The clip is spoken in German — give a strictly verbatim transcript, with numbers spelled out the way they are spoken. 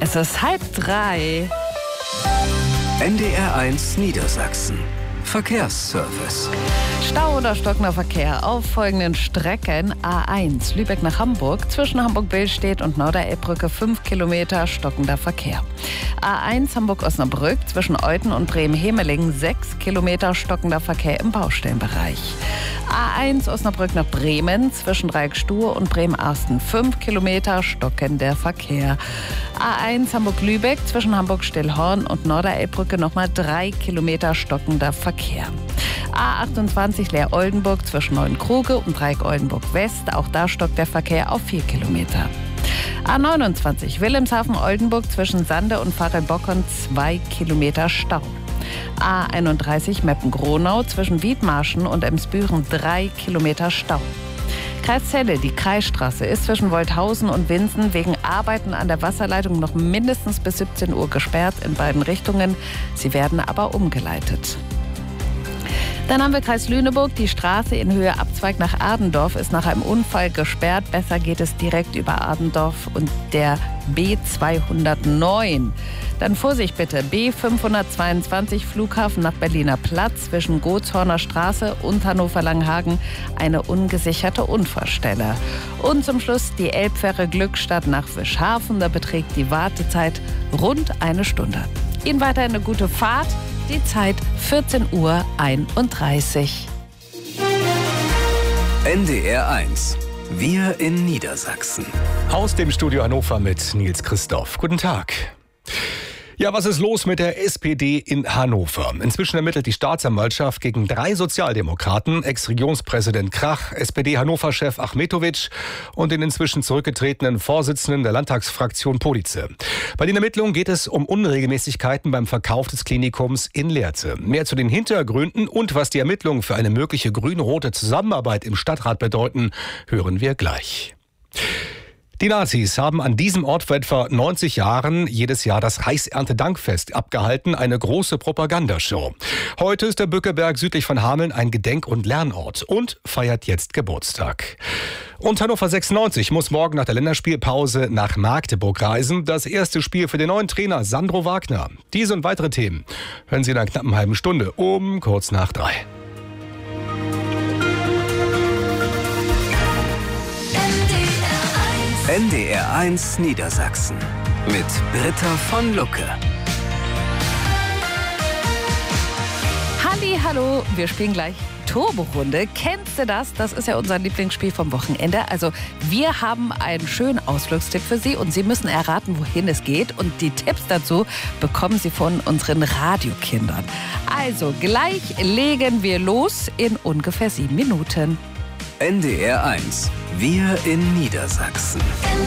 Es ist halb drei. N D R eins Niedersachsen. Verkehrsservice. Stau oder stockender Verkehr auf folgenden Strecken. A eins Lübeck nach Hamburg. Zwischen Hamburg-Billstedt und Norderelbbrücke fünf Kilometer stockender Verkehr. A eins Hamburg-Osnabrück. Zwischen Euten und Bremen-Hemelingen sechs Kilometer stockender Verkehr im Baustellenbereich. A eins Osnabrück nach Bremen. Zwischen Dreieckstuhe und Bremen-Arsten fünf Kilometer stockender Verkehr. A eins Hamburg-Lübeck. Zwischen Hamburg-Stillhorn und Norderelbbrücke nochmal drei Kilometer stockender Verkehr. A achtundzwanzig Leer-Oldenburg zwischen Neuenkruge und Dreieck-Oldenburg-West. Auch da stockt der Verkehr auf vier Kilometer. A neunundzwanzig Wilhelmshaven-Oldenburg zwischen Sande und Pfarrelbockern zwei Kilometer Stau. A einunddreißig Meppen-Gronau zwischen Wiedmarschen und Emsbüren drei Kilometer Stau. Kreis Celle, die Kreisstraße, ist zwischen Wolthausen und Winsen wegen Arbeiten an der Wasserleitung noch mindestens bis siebzehn Uhr gesperrt in beiden Richtungen. Sie werden aber umgeleitet. Dann haben wir Kreis Lüneburg. Die Straße in Höhe Abzweig nach Adendorf ist nach einem Unfall gesperrt. Besser geht es direkt über Adendorf und der B zweihundertneun. Dann Vorsicht bitte, B fünfhundertzweiundzwanzig Flughafen nach Berliner Platz zwischen Gotshorner Straße und Hannover-Langhagen eine ungesicherte Unfallstelle. Und zum Schluss die Elbfähre Glückstadt nach Wischhafen. Da beträgt die Wartezeit rund eine Stunde. Ihnen weiter eine gute Fahrt. Die Zeit vierzehn Uhr einunddreißig. N D R eins. Wir in Niedersachsen. Aus dem Studio Hannover mit Nils Christoph. Guten Tag. Ja, was ist los mit der S P D in Hannover? Inzwischen ermittelt die Staatsanwaltschaft gegen drei Sozialdemokraten, Ex-Regierungspräsident Krach, S P D-Hannover-Chef Achmetovic und den inzwischen zurückgetretenen Vorsitzenden der Landtagsfraktion Police. Bei den Ermittlungen geht es um Unregelmäßigkeiten beim Verkauf des Klinikums in Lehrte. Mehr zu den Hintergründen und was die Ermittlungen für eine mögliche grün-rote Zusammenarbeit im Stadtrat bedeuten, hören wir gleich. Die Nazis haben an diesem Ort vor etwa neunzig Jahren jedes Jahr das Reichserntedankfest abgehalten, eine große Propagandashow. Heute ist der Bückeberg südlich von Hameln ein Gedenk- und Lernort und feiert jetzt Geburtstag. Und Hannover sechsundneunzig muss morgen nach der Länderspielpause nach Magdeburg reisen. Das erste Spiel für den neuen Trainer Sandro Wagner. Diese und weitere Themen hören Sie in einer knappen halben Stunde um kurz nach drei. N D R eins Niedersachsen mit Britta von Lucke. Halli, hallo, wir spielen gleich Turbo-Runde. Kennst du das? Das ist ja unser Lieblingsspiel vom Wochenende. Also wir haben einen schönen Ausflugstipp für Sie und Sie müssen erraten, wohin es geht. Und die Tipps dazu bekommen Sie von unseren Radiokindern. Also gleich legen wir los in ungefähr sieben Minuten. N D R eins. Wir in Niedersachsen.